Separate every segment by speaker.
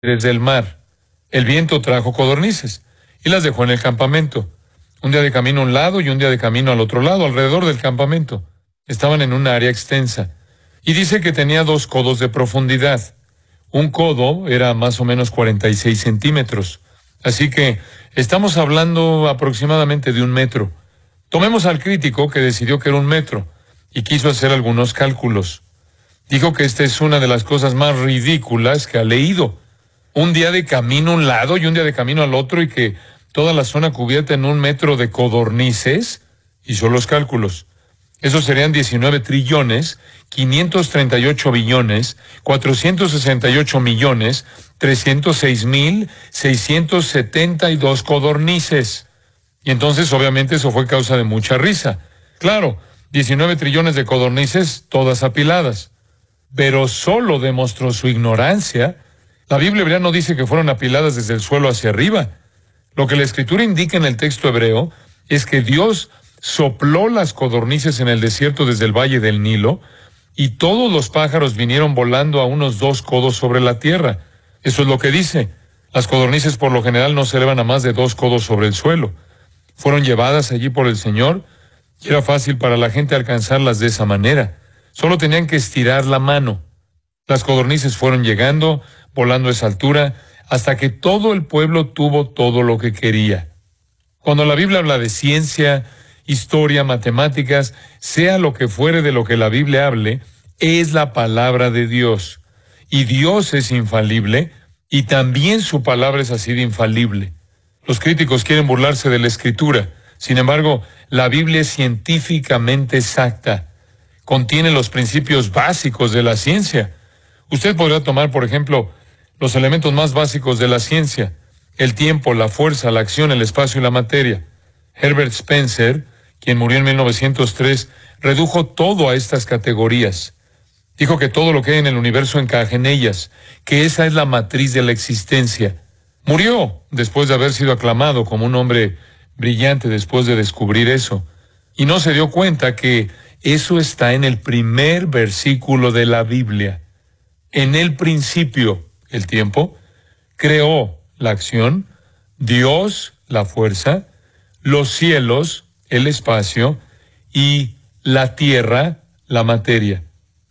Speaker 1: del mar. El viento trajo codornices y las dejó en el campamento. Un día de camino a un lado y un día de camino al otro lado, alrededor del campamento. Estaban en un área extensa. Y dice que tenía 2 codos de profundidad. Un codo era más o menos 46 centímetros. Así que estamos hablando aproximadamente de 1 metro. Tomemos al crítico que decidió que era 1 metro y quiso hacer algunos cálculos. Dijo que esta es una de las cosas más ridículas que ha leído. Un día de camino a un lado y un día de camino al otro y que toda la zona cubierta en 1 metro de codornices. Hizo los cálculos. Esos serían 19 trillones, 538 billones, 468 millones, 306,672 codornices. Y entonces, obviamente, eso fue causa de mucha risa. Claro, 19 trillones de codornices, todas apiladas. Pero solo demostró su ignorancia. La Biblia hebrea no dice que fueron apiladas desde el suelo hacia arriba. Lo que la Escritura indica en el texto hebreo es que Dios sopló las codornices en el desierto desde el valle del Nilo, y todos los pájaros vinieron volando a unos 2 codos sobre la tierra. Eso es lo que dice. Las codornices por lo general no se elevan a más de 2 codos sobre el suelo. Fueron llevadas allí por el Señor, y era fácil para la gente alcanzarlas de esa manera. Solo tenían que estirar la mano. Las codornices fueron llegando, volando a esa altura, hasta que todo el pueblo tuvo todo lo que quería. Cuando la Biblia habla de ciencia, historia, matemáticas, sea lo que fuere de lo que la Biblia hable, es la palabra de Dios. Y Dios es infalible, y también su palabra es así de infalible. Los críticos quieren burlarse de la Escritura. Sin embargo, la Biblia es científicamente exacta. Contiene los principios básicos de la ciencia. Usted podrá tomar, por ejemplo, los elementos más básicos de la ciencia: el tiempo, la fuerza, la acción, el espacio y la materia. Herbert Spencer, quien murió en 1903, redujo todo a estas categorías. Dijo que todo lo que hay en el universo encaja en ellas, que esa es la matriz de la existencia. Murió después de haber sido aclamado como un hombre brillante después de descubrir eso. Y no se dio cuenta que eso está en el primer versículo de la Biblia. En el principio, el tiempo, creó la acción, Dios, la fuerza, los cielos, el espacio, y la tierra, la materia.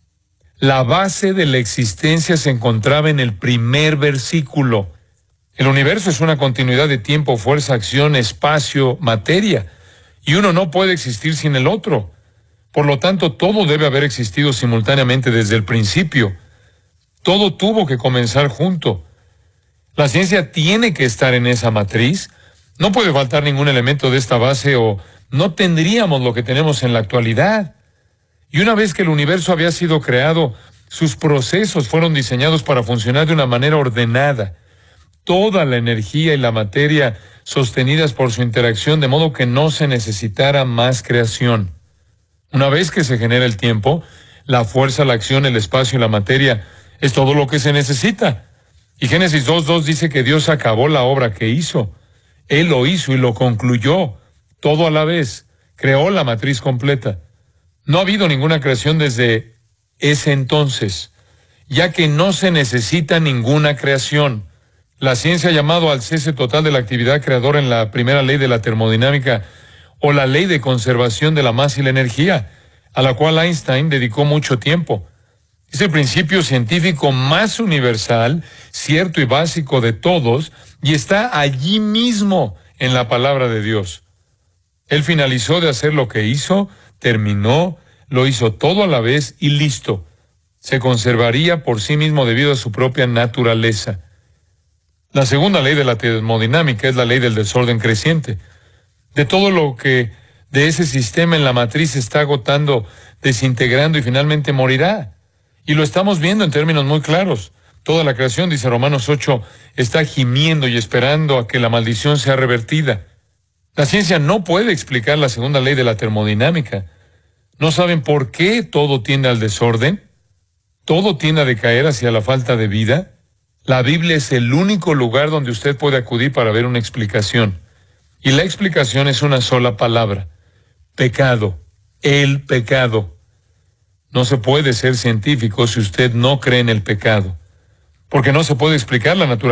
Speaker 1: La base de la existencia se encontraba en el primer versículo. El universo es una continuidad de tiempo, fuerza, acción, espacio, materia, y uno no puede existir sin el otro. Por lo tanto, todo debe haber existido simultáneamente desde el principio. Todo tuvo que comenzar junto. La ciencia tiene que estar en esa matriz. No puede faltar ningún elemento de esta base o no tendríamos lo que tenemos en la actualidad. Y una vez que el universo había sido creado, sus procesos fueron diseñados para funcionar de una manera ordenada. Toda la energía y la materia sostenidas por su interacción, de modo que no se necesitara más creación. Una vez que se genera el tiempo, la fuerza, la acción, el espacio y la materia es todo lo que se necesita. Y Génesis 2:2 dice que Dios acabó la obra que hizo. Él lo hizo y lo concluyó, todo a la vez. Creó la matriz completa. No ha habido ninguna creación desde ese entonces, ya que no se necesita ninguna creación. La ciencia ha llamado al cese total de la actividad creadora en la primera ley de la termodinámica, o la ley de conservación de la masa y la energía, a la cual Einstein dedicó mucho tiempo. Es el principio científico más universal, cierto y básico de todos, y está allí mismo en la palabra de Dios. Él finalizó de hacer lo que hizo, terminó, lo hizo todo a la vez y listo. Se conservaría por sí mismo debido a su propia naturaleza. La segunda ley de la termodinámica es la ley del desorden creciente. De todo lo que de ese sistema en la matriz se está agotando, desintegrando y finalmente morirá. Y lo estamos viendo en términos muy claros. Toda la creación, dice Romanos 8, está gimiendo y esperando a que la maldición sea revertida. La ciencia no puede explicar la segunda ley de la termodinámica. ¿No saben por qué todo tiende al desorden? ¿Todo tiende a decaer hacia la falta de vida? La Biblia es el único lugar donde usted puede acudir para ver una explicación. Y la explicación es una sola palabra: pecado. El pecado. No se puede ser científico si usted no cree en el pecado. porque no se puede explicar la naturaleza